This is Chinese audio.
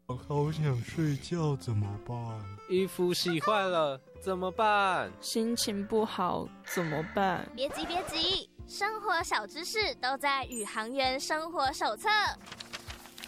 好想睡觉，怎么办？ 衣服洗坏了怎么办？ 心情不好怎么办？ 别急，生活小知识都在宇航员生活手册。